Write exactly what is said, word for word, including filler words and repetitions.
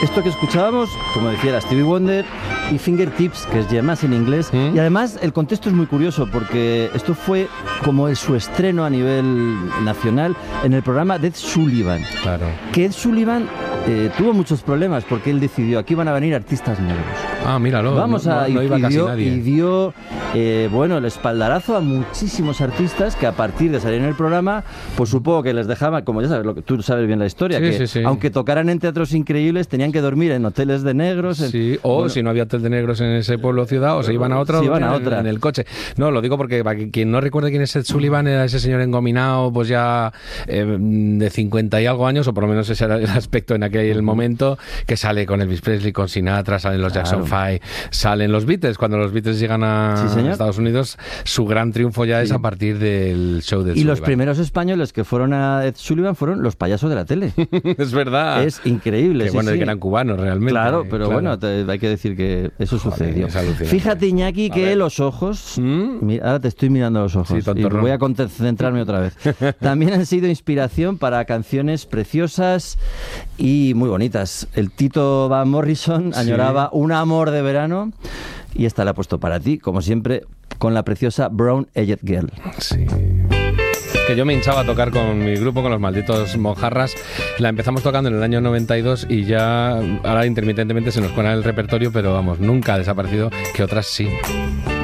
esto que escuchábamos, como decía, era Stevie Wonder y Fingertips, que es Yemas en inglés. ¿Mm? Y además el contexto es muy curioso porque esto fue como el, su estreno a nivel nacional en el programa de Ed Sullivan. Claro. Que Ed Sullivan eh, tuvo muchos problemas porque él decidió, aquí van a venir artistas negros. Ah, míralo. Vamos a, no, no iba y, casi dio, nadie. y dio eh, bueno, el espaldarazo a muchísimos artistas que a partir de salir en el programa, pues supongo que les dejaban, como ya sabes, lo que tú sabes bien la historia, sí, que sí, sí. aunque tocaran en teatros increíbles, tenían que dormir en hoteles de negros. En, sí, o bueno, si no había hotel de negros en ese pueblo o ciudad, o se iban a otra, se iban a en, otra. en el coche. No, lo digo porque para quien no recuerde quién es Ed Sullivan, era ese señor engominado, pues ya eh, de cincuenta y algo años, o por lo menos ese era el aspecto en aquel momento, que sale con Elvis Presley, con Sinatra, salen los Jackson claro. Five, salen los Beatles. Cuando los Beatles llegan a sí, Estados Unidos, su gran triunfo ya sí. es a partir del show de Ed Y Sullivan. los primeros españoles que fueron a Ed Sullivan fueron los payasos de la tele. Es verdad. Es increíble. Que sí, bueno, sí. que eran cubanos realmente. Claro, pero claro. bueno, te, hay que decir que eso Joder, sucedió. Fíjate, Iñaki, que los ojos... ¿Mm? Mira, ahora te estoy mirando los ojos sí, y voy a concentrarme otra vez. También han sido inspiración para canciones preciosas y muy bonitas. El Tito Van Morrison sí. añoraba un amor de verano y esta la he puesto para ti, como siempre, con la preciosa Brown Eyed Girl. Sí. Que yo me hinchaba a tocar con mi grupo, con los Malditos Mojarras. La empezamos tocando en el año noventa y dos y ya ahora intermitentemente se nos cuela el repertorio, pero vamos, nunca ha desaparecido, que otras sí.